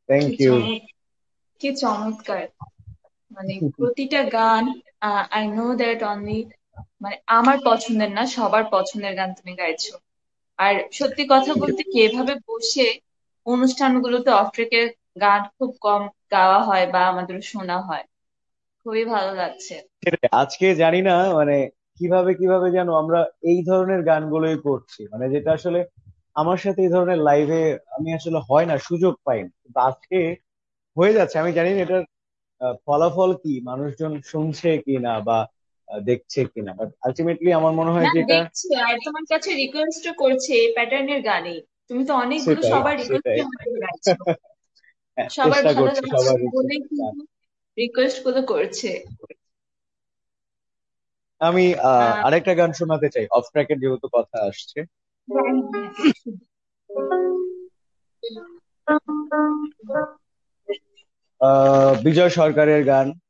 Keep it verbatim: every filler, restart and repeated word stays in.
Thank কি you. চমৎ কি চমৎকার! মানে প্রতিটা গান, আই নো দ্যাট অনলি, মানে আমার পছন্দের না, সবার পছন্দের গান তুমি গাইছো। আর সত্যি কথা বলতে কি, এভাবে বসে অনুষ্ঠানগুলোতে অফ ট্রেকের গান খুব কম গাওয়া হয় বা আমাদের শোনা হয়। খুবই ভালো লাগছে। সেটাই, আজকে জানি না মানে কিভাবে কিভাবে যেন আমরা এই ধরনের গানগুলোই করছি, মানে যেটা আসলে আমার সাথে এই ধরনের লাইভে আমি আসলে হয় না, সুযোগ পাই না, কিন্তু আজকে হয়ে যাচ্ছে। আমি জানি না এটার আহ, ফলাফল কি, মানুষজন শুনছে কি না বা আহ, দেখছে কিনা, বাট আলটিমেটলি আমার মনে হয় না, যে এটা দেখছি, আর তোমার কাছে রিকোয়েস্টও করছে এই প্যাটার্নের গানই। তুমি তো অনেকগুলো সেটাই সবার সেটাই রিকোয়েস্টের মধ্যে গাইছো। হ্যাঁ, সবার চেষ্টা ভালো করছি লাগছে সবার বলেই request টা। কিন্তু রিকোয়েস্ট গুলো করছে। আমি আহ আহ আরেকটা গান শোনাতে চাই, অফ ট্র্যাকের যেহেতু কথা আসছে। হ্যাঁ, হ্যাঁ, অবশ্যই। আহ বিজয় সরকারের গান,